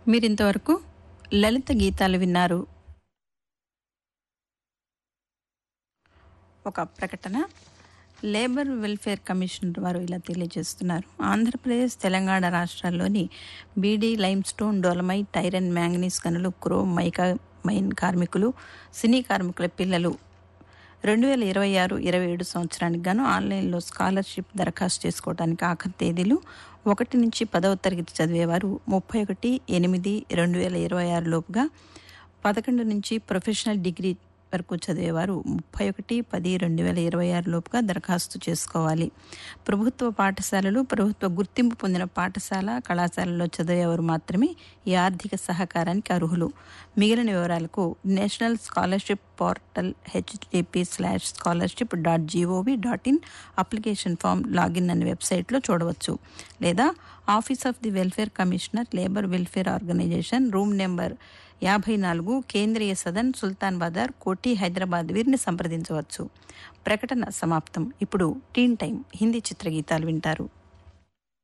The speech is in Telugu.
మీరింతవరకు లలిత గీతాలు విన్నారు. ఒక ప్రకటన. లేబర్ వెల్ఫేర్ కమిషనర్ వారు ఇలా తెలియజేస్తున్నారు. ఆంధ్రప్రదేశ్, తెలంగాణ రాష్ట్రాల్లోని beedi, limestone, dolomite, iron, manganese గనులు, క్రోమ్, మైకా మైన్ కార్మికులు, సినీ కార్మికుల పిల్లలు 2026-27 సంవత్సరానికి గాను ఆన్లైన్లో స్కాలర్షిప్ దరఖాస్తు చేసుకోవడానికి ఆఖరి తేదీలు 1 నుంచి 10వ తరగతి చదివేవారు 31/8/2026 లోపుగా, 11 నుంచి ప్రొఫెషనల్ డిగ్రీ వరకు చదివేవారు 31/10/2026 లోపుగా దరఖాస్తు చేసుకోవాలి. ప్రభుత్వ పాఠశాలలు, ప్రభుత్వ గుర్తింపు పొందిన పాఠశాల, కళాశాలలో చదివేవారు మాత్రమే ఈ ఆర్థిక సహకారానికి అర్హులు. మిగిలిన వివరాలకు national scholarship portal http:/scholarship.gov.in application form login అనే వెబ్సైట్లో చూడవచ్చు. లేదా office of the welfare commissioner, labour welfare organisation, room number 54, కేంద్రీయ సదన్, సుల్తాన్ బజార్, కోటి, హైదరాబాద్ వీరిని సంప్రదించవచ్చు. ప్రకటన సమాప్తం. ఇప్పుడు టీన్ టైం హిందీ చిత్రగీతాలు వింటారు.